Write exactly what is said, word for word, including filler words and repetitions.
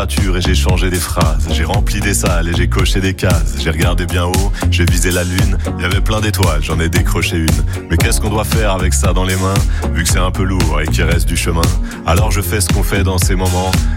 littérature et j'ai changé des phrases. J'ai rempli des salles et j'ai coché des cases. J'ai regardé bien haut, j'ai visé la lune. Il y avait plein d'étoiles, j'en ai décroché une. Mais qu'est-ce qu'on doit faire avec ça dans les mains, vu que c'est un peu lourd et qu'il reste du chemin? Alors je fais ce qu'on fait dans ces moments.